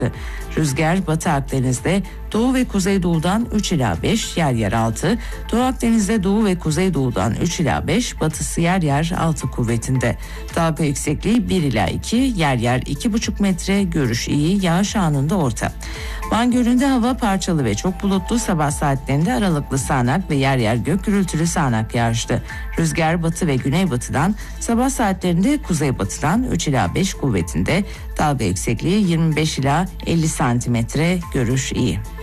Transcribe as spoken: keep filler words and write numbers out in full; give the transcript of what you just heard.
Rüzgar Batı Akdeniz'de Doğu ve Kuzeydoğu'dan üç ila beş, yer yer altı, Doğu Akdeniz'de Doğu ve Kuzeydoğu'dan üç ila beş, batısı yer yer altı kuvvetinde. Dalga yüksekliği bir ila iki, yer yer iki buçuk metre, görüş iyi, yağış anında orta. Van Gölü'nde hava parçalı ve çok bulutlu, sabah saatlerinde aralıklı sağanak ve yer yer gök gürültülü sağanak yağışlı. Rüzgar batı ve güneybatıdan, sabah saatlerinde kuzeybatıdan üç ila beş kuvvetinde, dalga yüksekliği yirmi beş ila elli santimetre, görüş iyi.